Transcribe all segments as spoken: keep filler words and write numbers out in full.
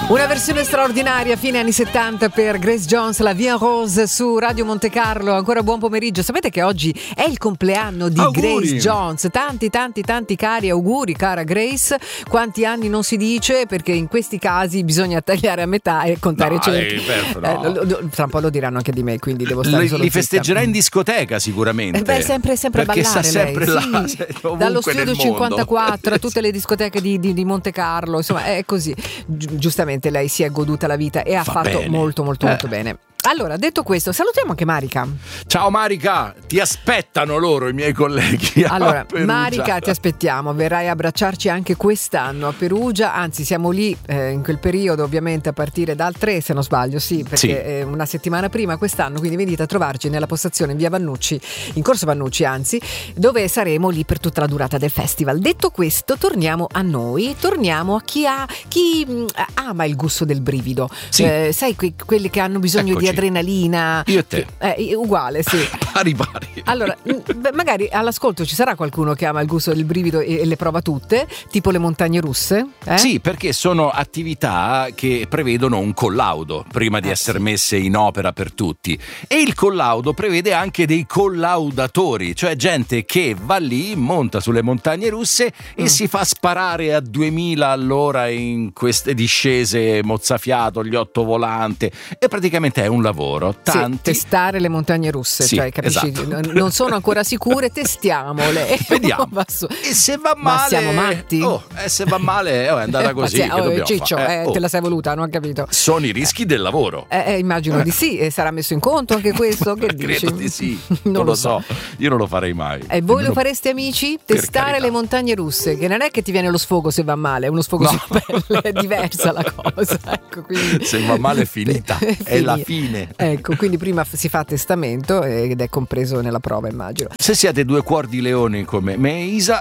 Una versione straordinaria, fine anni settanta, per Grace Jones, La Vie en Rose su Radio Monte Carlo. Ancora buon pomeriggio. Sapete che oggi è il compleanno di Auguri. Grace Jones. Tanti tanti tanti cari auguri, cara Grace. Quanti anni non si dice, perché in questi casi bisogna tagliare a metà e contare no, cento. eh, perfetto, no. eh, lo, lo, tra un po' lo diranno anche di me, quindi devo stare Li, solo li zitta. festeggerà in discoteca sicuramente. Eh beh, sempre, sempre perché a ballare sta sempre lei. là, Sì, ovunque dallo studio nel cinquantaquattro a mondo. tutte le discoteche di, di, di Monte Carlo, insomma è così. Gi- giustamente lei si è goduta la vita e ha Fa fatto bene. molto molto Eh. molto bene. Allora, detto questo, salutiamo anche Marica. Ciao Marica, ti aspettano loro i miei colleghi. a Allora, Perugia. Marica, ti aspettiamo, verrai a abbracciarci anche quest'anno a Perugia, anzi siamo lì eh, in quel periodo, ovviamente a partire dal tre, se non sbaglio, sì, perché Sì. è una settimana prima quest'anno, quindi venite a trovarci nella postazione in via Vannucci, in Corso Vannucci anzi, dove saremo lì per tutta la durata del festival. Detto questo, torniamo a noi, torniamo a chi ha chi mh, ama il gusto del brivido. Sì. Eh, sai que- quelli che hanno bisogno Eccoci. di adrenalina. Io e te. Eh, uguale, sì. Pari pari. Allora, mh, beh, magari all'ascolto ci sarà qualcuno che ama il gusto del brivido e, e le prova tutte, tipo le montagne russe? Eh? Sì, perché sono attività che prevedono un collaudo prima di Eh, essere sì. messe in opera per tutti. E il collaudo prevede anche dei collaudatori, cioè gente che va lì, monta sulle montagne russe e Mm. si fa sparare a duemila all'ora in queste discese mozzafiato, gli otto volante. E praticamente è un lavoro. Sì, Tanti. testare le montagne russe, Sì, cioè capisci? esatto. Non- Non sono ancora sicure, testiamole. Vediamo. Va su. E se va Ma male, siamo matti? Oh, e se va male, oh, è andata Eh, così. ma Che sì, oh, dobbiamo Ciccio, fare? eh, oh. te la sei voluta, non ho capito. Sono i rischi del lavoro. Eh, eh, immagino di sì, e sarà messo in conto anche questo. Che dici? Credo di sì. Non Non, lo lo so. Io non lo farei mai. E voi Nemmeno- lo fareste, amici? Per Testare carità. le montagne russe, che non è che ti viene lo sfogo se va male, è uno sfogo No. sulla pelle, è diversa la cosa. Ecco, quindi... Se va male è finita, è la fine. Ecco, quindi prima f- si fa testamento ed è compreso nella prova, immagino. Se siete due cuor di leone come me e Isa,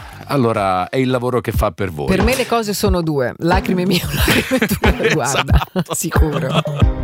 allora è il lavoro che fa per voi. Per me le cose sono due, lacrime mie o lacrime tue, guarda, Esatto. sicuro.